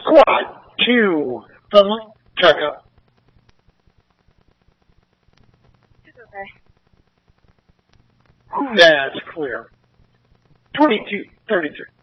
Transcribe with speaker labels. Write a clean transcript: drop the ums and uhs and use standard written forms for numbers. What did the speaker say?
Speaker 1: Squad 2, friendly, check up.
Speaker 2: It's okay.
Speaker 1: That's clear. 22:33.